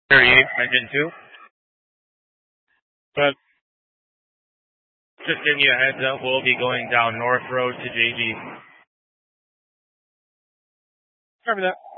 38, engine 2. But just giving you a heads up, we'll be going down North Road to JG. Sorry for that.